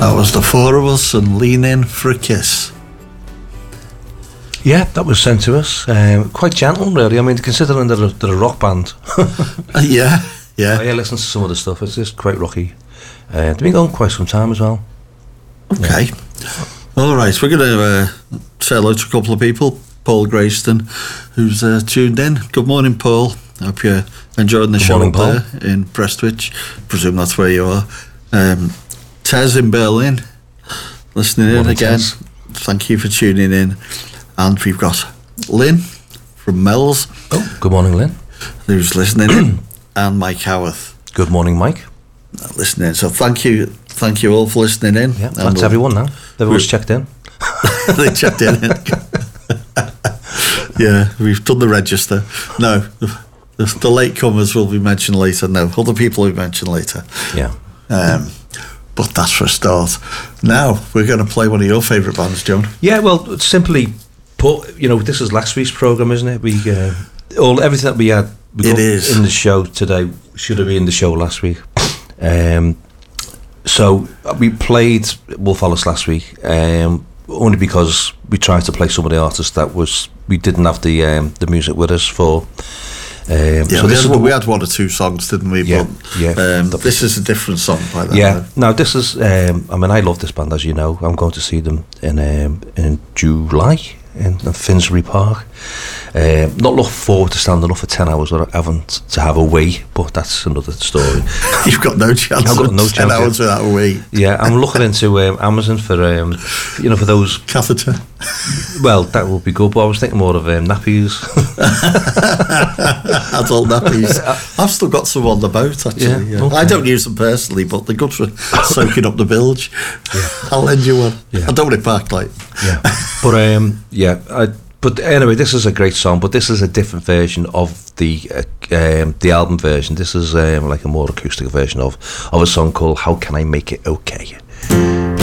That was the four of us and Lean In for a Kiss. Yeah, that was sent to us. Quite gentle, really. I mean, considering they're a rock band. Yeah. I listen to some of the stuff. It's just quite rocky. They've been going quite some time as well. Okay. Yeah. All right, we're going to say hello to a couple of people. Paul Grayston, who's tuned in. Good morning, Paul. I hope you're enjoying the show up there in Prestwich. Presume that's where you are. Tez in Berlin, listening in again. Tez. Thank you for tuning in. And we've got Lynn from Mells. Oh, good morning, Lynn. Who's listening in. And Mike Howarth. Good morning, Mike. Listening in. So thank you all for listening in. Yeah, that's everyone now. Everyone's checked in. They checked in. Yeah, we've done the register. No, the latecomers will be mentioned later. No, other people will be mentioned later. Yeah. But that's for a start. Now, we're going to play one of your favourite bands, John. Yeah, well, simply put, this is last week's programme, isn't it? We everything that we had in the show today should have been in the show last week. So we played Wolf Alice last week, only because we tried to play some of the artists that we didn't have the music with us for. So we had one or two songs, didn't we? Yeah, but this is a different song by that. Yeah, no, this is. I love this band, as you know. I'm going to see them in July in Finsbury Park. Not looking forward to standing up for 10 hours or having to have a wee, but that's another story. You've got no chance. I've got no 10 hours without a wee. Yeah, I'm looking into Amazon for for those catheter. Well, that would be good, but I was thinking more of nappies. Adult nappies. I've still got some on the boat, actually. Yeah. Okay. I don't use them personally, but they're good for soaking up the bilge. Yeah. I'll lend you one. Yeah. I don't want it back, like. Yeah, but but anyway, this is a great song, but this is a different version of the album version. This is like a more acoustic version of a song called "How Can I Make It Okay."